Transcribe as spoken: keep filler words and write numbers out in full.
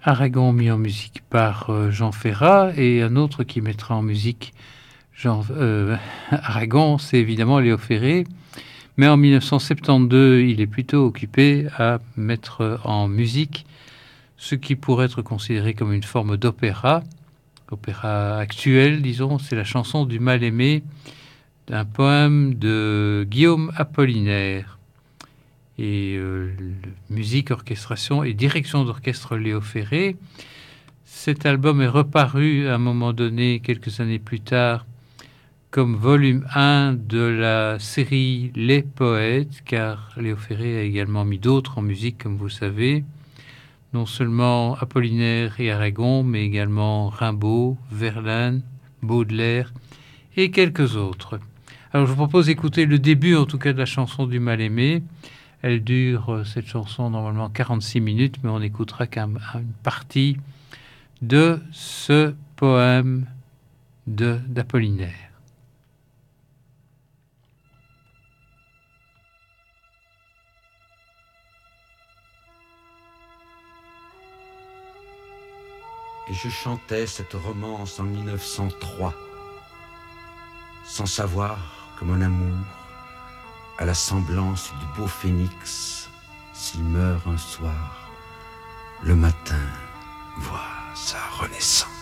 Aragon mis en musique par euh, Jean Ferrat et un autre qui mettra en musique Jean, euh, Aragon, c'est évidemment Léo Ferré. Mais en mille neuf cent soixante-douze, il est plutôt occupé à mettre en musique ce qui pourrait être considéré comme une forme d'opéra, opéra actuel, disons, c'est la chanson du mal-aimé d'un poème de Guillaume Apollinaire. Et euh, musique, orchestration et direction d'orchestre Léo Ferré. Cet album est reparu à un moment donné, quelques années plus tard, comme volume un de la série Les Poètes, car Léo Ferré a également mis d'autres en musique, comme vous savez, non seulement Apollinaire et Aragon, mais également Rimbaud, Verlaine, Baudelaire et quelques autres. Alors je vous propose d'écouter le début, en tout cas, de la chanson du mal-aimé. Elle dure, cette chanson, normalement quarante-six minutes, mais on écoutera qu'une partie de ce poème de, d'Apollinaire. Et je chantais cette romance en mille neuf cent trois, sans savoir que mon amour a la semblance du beau phénix s'il meurt un soir, le matin voit sa renaissance.